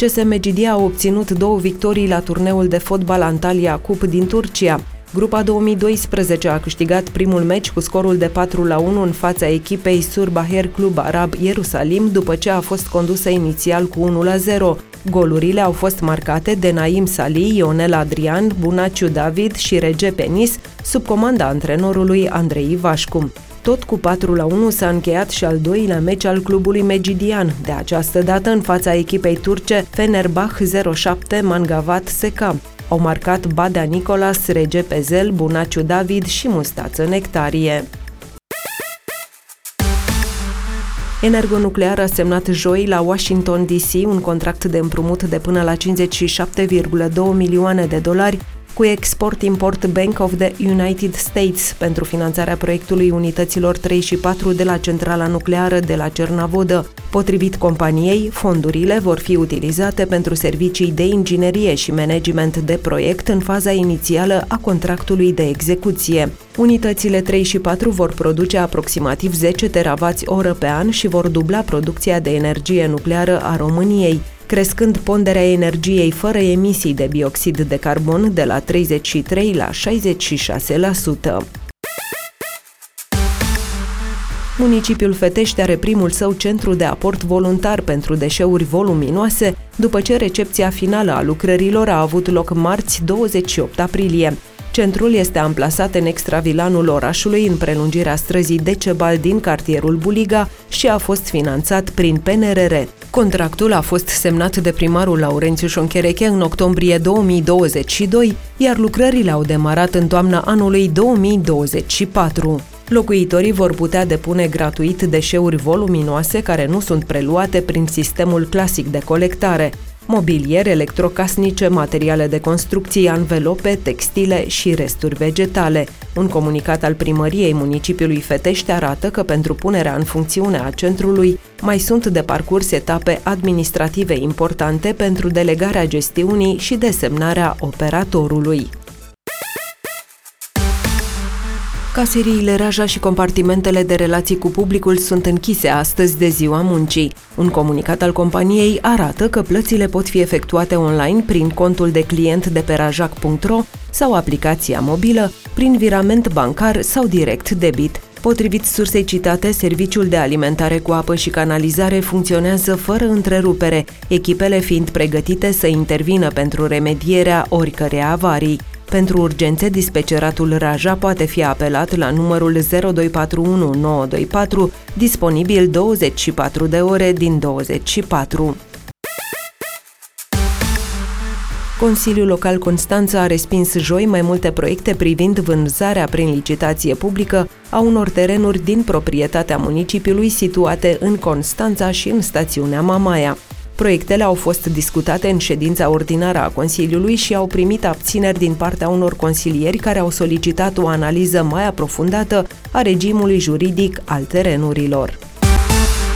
CSM Megidia a obținut 2 victorii la turneul de fotbal Antalya Cup din Turcia. Grupa 2012 a câștigat primul meci cu scorul de 4-1 în fața echipei Surbaher Club Arab Ierusalim, după ce a fost condusă inițial cu 1-0. Golurile au fost marcate de Naim Salih, Ionel Adrian, Bunaciu David și Rege Penis, sub comanda antrenorului Andrei Vașcu. Tot cu 4-1 s-a încheiat și al doilea meci al clubului megidian, de această dată în fața echipei turce Fenerbahce 07 Mangavat Seka. Au marcat Badea Nicolas, Rege Pezel, Bunaciu David și Mustață Nectarie. Energonuclear a semnat joi la Washington DC un contract de împrumut de până la $57,2 milioane cu Export-Import Bank of the United States pentru finanțarea proiectului unităților 3 și 4 de la centrala nucleară de la Cernavodă. Potrivit companiei, fondurile vor fi utilizate pentru servicii de inginerie și management de proiect în faza inițială a contractului de execuție. Unitățile 3 și 4 vor produce aproximativ 10 teravați-oră pe an și vor dubla producția de energie nucleară a României, crescând ponderea energiei fără emisii de bioxid de carbon de la 33 la 66%. Municipiul Fetești are primul său centru de aport voluntar pentru deșeuri voluminoase, după ce recepția finală a lucrărilor a avut loc marți 28 aprilie. Centrul este amplasat în extravilanul orașului, în prelungirea străzii Decebal din cartierul Buliga și a fost finanțat prin PNRR. Contractul a fost semnat de primarul Laurențiu Șonchereche în octombrie 2022, iar lucrările au demarat în toamna anului 2024. Locuitorii vor putea depune gratuit deșeuri voluminoase care nu sunt preluate prin sistemul clasic de colectare: mobilier, electrocasnice, materiale de construcție, anvelope, textile și resturi vegetale. Un comunicat al primăriei municipiului Fetești arată că pentru punerea în funcțiune a centrului mai sunt de parcurs etape administrative importante pentru delegarea gestiunii și desemnarea operatorului. Caseriile Raja și compartimentele de relații cu publicul sunt închise astăzi de Ziua Muncii. Un comunicat al companiei arată că plățile pot fi efectuate online prin contul de client de pe rajac.ro sau aplicația mobilă, prin virament bancar sau direct debit. Potrivit sursei citate, serviciul de alimentare cu apă și canalizare funcționează fără întrerupere, echipele fiind pregătite să intervină pentru remedierea oricărei avarii. Pentru urgențe, dispeceratul Raja poate fi apelat la numărul 0241 924, disponibil 24 de ore din 24. Consiliul Local Constanța a respins joi mai multe proiecte privind vânzarea prin licitație publică a unor terenuri din proprietatea municipiului situate în Constanța și în stațiunea Mamaia. Proiectele au fost discutate în ședința ordinară a Consiliului și au primit abțineri din partea unor consilieri care au solicitat o analiză mai aprofundată a regimului juridic al terenurilor.